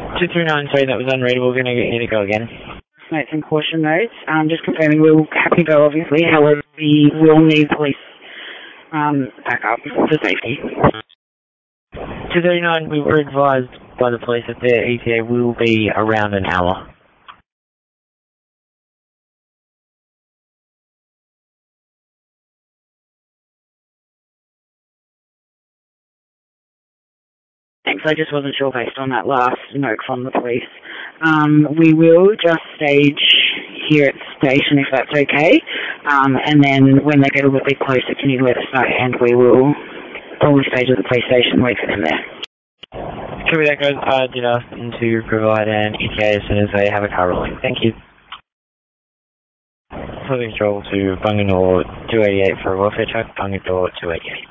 239, sorry, that was unreadable. We're going to get you to go again. Make some caution notes. Just confirming we'll happy to go, obviously. However, we will need police backup for safety. 239, we were advised by the police that their ETA will be around an hour. Thanks, I just wasn't sure based on that last note from the police. We will just stage here at the station if that's okay, and then when they get a little bit closer, can you let us know, and we will probably stage at the police station and wait for them there. Copy that, guys. I did ask them to provide an ETA as soon as they have a car rolling. Thank you. Further control to Bunganore 288 for a welfare truck, Bunganore 288.